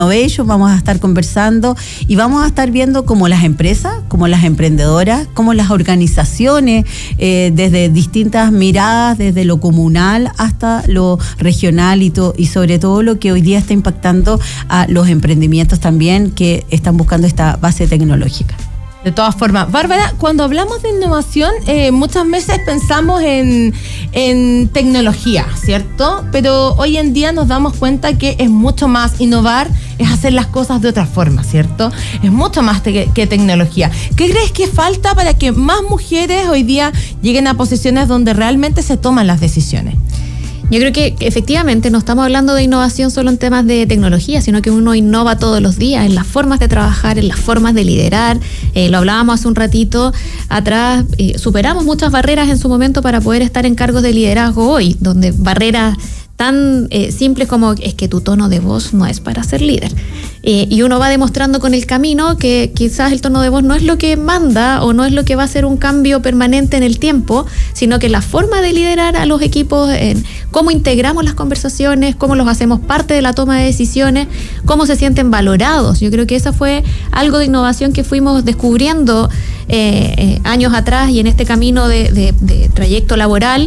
Innovation, vamos a estar conversando y vamos a estar viendo cómo las empresas, como las emprendedoras, como las organizaciones, desde distintas miradas, desde lo comunal hasta lo regional y sobre todo lo que hoy día está impactando a los emprendimientos también que están buscando esta base tecnológica. De todas formas, Bárbara, cuando hablamos de innovación, muchas veces pensamos en tecnología, ¿cierto? Pero hoy en día nos damos cuenta que es mucho más innovar, es hacer las cosas de otra forma, ¿cierto? Es mucho más que tecnología. ¿Qué crees que falta para que más mujeres hoy día lleguen a posiciones donde realmente se toman las decisiones? Yo creo que efectivamente no estamos hablando de innovación solo en temas de tecnología, sino que uno innova todos los días en las formas de trabajar, en las formas de liderar. Lo hablábamos hace un ratito atrás, superamos muchas barreras en su momento para poder estar en cargos de liderazgo hoy, donde barreras tan simples como es que tu tono de voz no es para ser líder. Y uno va demostrando con el camino que quizás el tono de voz no es lo que manda o no es lo que va a hacer un cambio permanente en el tiempo, sino que la forma de liderar a los equipos, cómo integramos las conversaciones, cómo los hacemos parte de la toma de decisiones, cómo se sienten valorados. Yo creo que esa fue algo de innovación que fuimos descubriendo años atrás y en este camino de trayecto laboral,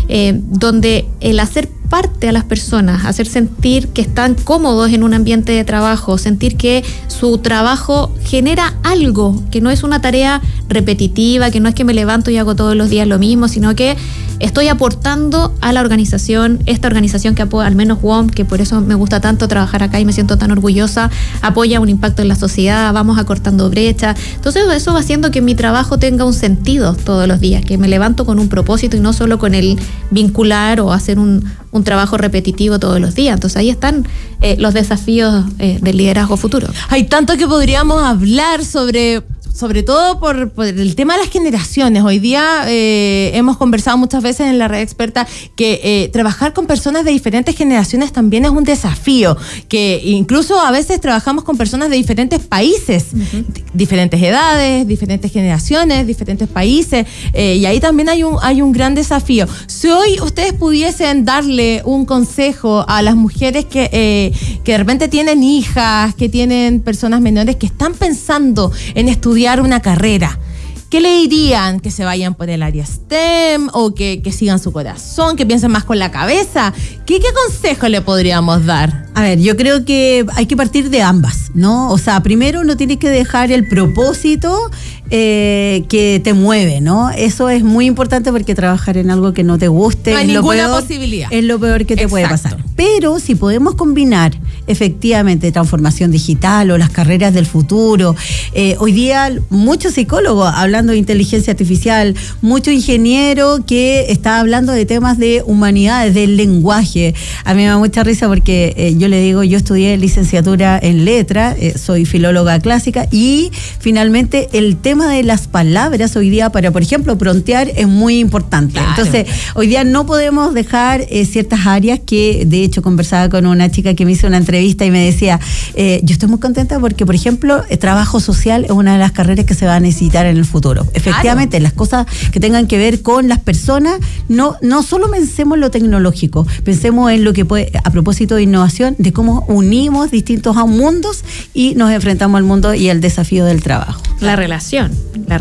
donde el hacer parte a las personas, hacer sentir que están cómodos en un ambiente de trabajo, sentir que su trabajo genera algo, que no es una tarea repetitiva, que no es que me levanto y hago todos los días lo mismo, sino que estoy aportando a la organización, esta organización que apoya, al menos WOM, que por eso me gusta tanto trabajar acá y me siento tan orgullosa, apoya un impacto en la sociedad, vamos acortando brechas. Entonces eso va haciendo que mi trabajo tenga un sentido todos los días, que me levanto con un propósito y no solo con el vincular o hacer un trabajo repetitivo todos los días. Entonces ahí están los desafíos del liderazgo futuro. Hay tanto que podríamos hablar sobre todo por el tema de las generaciones. Hoy día hemos conversado muchas veces en la red experta que trabajar con personas de diferentes generaciones también es un desafío, que incluso a veces trabajamos con personas de diferentes países, diferentes edades, diferentes generaciones, diferentes países, y ahí también hay un gran desafío. Si hoy ustedes pudiesen darle un consejo a las mujeres que de repente tienen hijas, que tienen personas menores que están pensando en estudiar una carrera, ¿qué le dirían? ¿Que se vayan por el área STEM o que sigan su corazón, que piensen más con la cabeza? ¿Qué consejo le podríamos dar? A ver, yo creo que hay que partir de ambas, ¿no? O sea, primero uno tiene que dejar el propósito que te mueve, ¿no? Eso es muy importante porque trabajar en algo que no te guste no hay ninguna posibilidad. Es lo peor que te puede pasar. Pero si podemos combinar efectivamente transformación digital o las carreras del futuro, hoy día muchos psicólogos hablando de inteligencia artificial, mucho ingeniero que está hablando de temas de humanidades, del lenguaje. A mí me da mucha risa porque yo le digo, yo estudié licenciatura en letra, soy filóloga clásica y finalmente el tema de las palabras hoy día para, por ejemplo, prontear es muy importante. Claro. Entonces, hoy día no podemos dejar ciertas áreas que, de hecho, conversaba con una chica que me hizo una entrevista y me decía, yo estoy muy contenta porque, por ejemplo, trabajo social es una de las carreras que se va a necesitar en el futuro. Efectivamente, claro. Las cosas que tengan que ver con las personas, no solo pensemos en lo tecnológico, pensemos en lo que puede, a propósito de innovación, de cómo unimos distintos mundos y nos enfrentamos al mundo y al desafío del trabajo. La relación,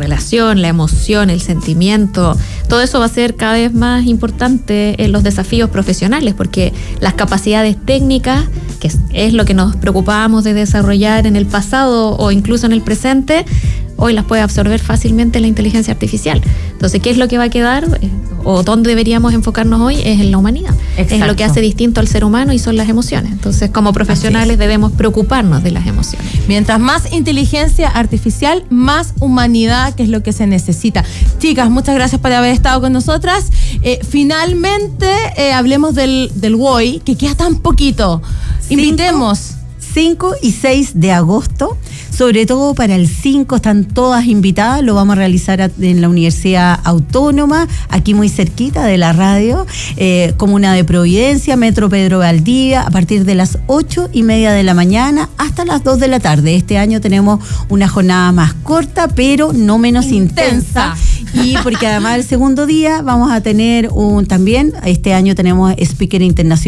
la emoción, el sentimiento, todo eso va a ser cada vez más importante en los desafíos profesionales, porque las capacidades técnicas, que es lo que nos preocupábamos de desarrollar en el pasado o incluso en el presente, hoy las puede absorber fácilmente la inteligencia artificial. Entonces, ¿qué es lo que va a quedar? O dónde deberíamos enfocarnos hoy es en la humanidad. Exacto. Es lo que hace distinto al ser humano y son las emociones. Entonces, como profesionales debemos preocuparnos de las emociones. Mientras más inteligencia artificial, más humanidad, que es lo que se necesita. Chicas, muchas gracias por haber estado con nosotras. Finalmente, hablemos del WOY, que queda tan poquito. Invitemos. 5 y 6 de agosto, sobre todo para el 5 están todas invitadas, lo vamos a realizar en la Universidad Autónoma, aquí muy cerquita de la radio, Comuna de Providencia, Metro Pedro Valdivia, a partir de las 8:30 de la mañana hasta las 2 de la tarde. Este año tenemos una jornada más corta, pero no menos intensa. Y porque además el segundo día vamos a tener también, este año tenemos speaker internacional.